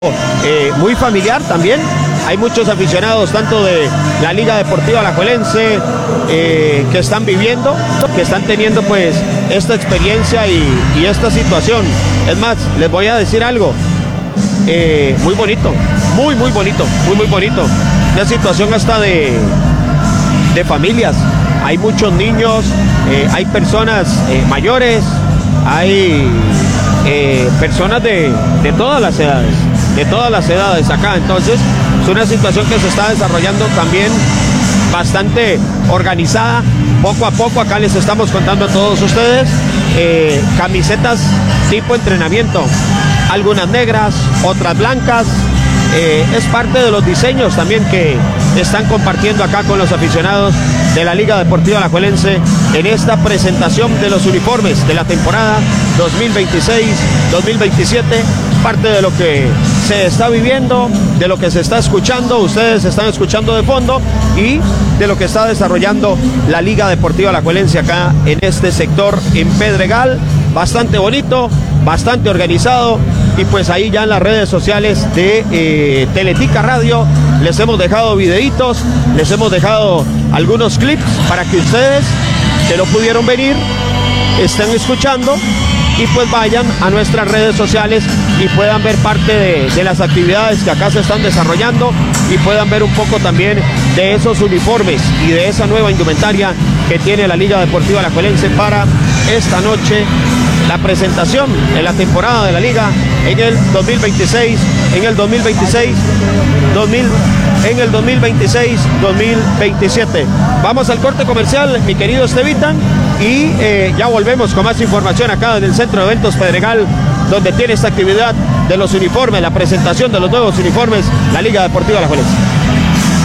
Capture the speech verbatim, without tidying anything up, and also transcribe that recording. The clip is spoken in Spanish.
Eh, muy familiar también. Hay muchos aficionados tanto de la Liga Deportiva Alajuelense eh, que están viviendo, que están teniendo pues esta experiencia y, y esta situación. Es más, les voy a decir algo eh, muy bonito, muy muy bonito, muy muy bonito. Una situación hasta de, de familias. Hay muchos niños, eh, hay personas eh, mayores, hay eh, personas de, de todas las edades. de todas las edades acá, entonces es una situación que se está desarrollando también bastante organizada, poco a poco. Acá les estamos contando a todos ustedes eh, camisetas tipo entrenamiento, algunas negras, otras blancas, eh, es parte de los diseños también que están compartiendo acá con los aficionados de la Liga Deportiva Alajuelense en esta presentación de los uniformes de la temporada dos mil veintiséis dos mil veintisiete, parte de lo que se está viviendo, de lo que se está escuchando, ustedes están escuchando de fondo, y de lo que está desarrollando la Liga Deportiva Alajuelense acá en este sector en Pedregal. Bastante bonito, bastante organizado, y pues ahí ya en las redes sociales de eh, Teletica Radio les hemos dejado videitos, les hemos dejado algunos clips para que ustedes que no pudieron venir estén escuchando y pues vayan a nuestras redes sociales y puedan ver parte de, de las actividades que acá se están desarrollando y puedan ver un poco también de esos uniformes y de esa nueva indumentaria que tiene la Liga Deportiva Alajuelense para esta noche, la presentación de la temporada de la Liga en el dos mil veintiséis, en el dos mil veintiséis, dos mil, en el dos mil veintiséis dos mil veintisiete. Vamos al corte comercial, mi querido Estevitan, y eh, ya volvemos con más información acá en el Centro de Eventos Pedregal, donde tiene esta actividad de los uniformes, la presentación de los nuevos uniformes, la Liga Deportiva Alajuelense.